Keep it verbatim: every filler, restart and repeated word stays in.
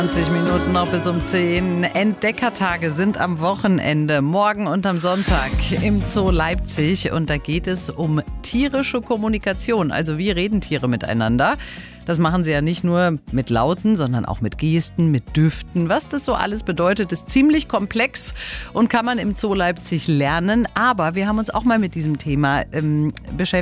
zwanzig Minuten noch bis um zehn. Entdeckertage sind am Wochenende, morgen und am Sonntag im Zoo Leipzig. Und da geht es um tierische Kommunikation. Also wie reden Tiere miteinander? Das machen sie ja nicht nur mit Lauten, sondern auch mit Gesten, mit Düften. Was das so alles bedeutet, ist ziemlich komplex und kann man im Zoo Leipzig lernen. Aber wir haben uns auch mal mit diesem Thema ähm, beschäftigt.